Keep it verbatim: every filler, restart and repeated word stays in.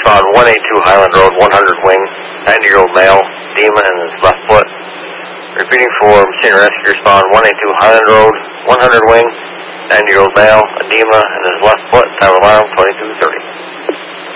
respond one eighty-two Highland Road, one hundred wing, ninety-year-old male, edema in his left foot. Repeating for Machine Rescue, respond one eighty-two Highland Road, one hundred wing, ninety-year-old male, edema in his left foot, time alarm, twenty-two